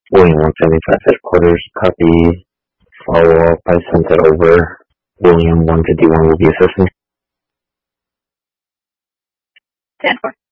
William 175 headquarters, copy, follow up, I sent it over. William 151 will be assisting. 10-4.